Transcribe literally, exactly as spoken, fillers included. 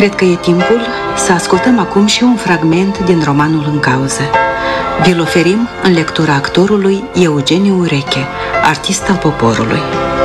Cred că e timpul să ascultăm acum și un fragment din romanul în cauză. Vi-l oferim în lectura actorului Eugeniu Ureche, artist al poporului.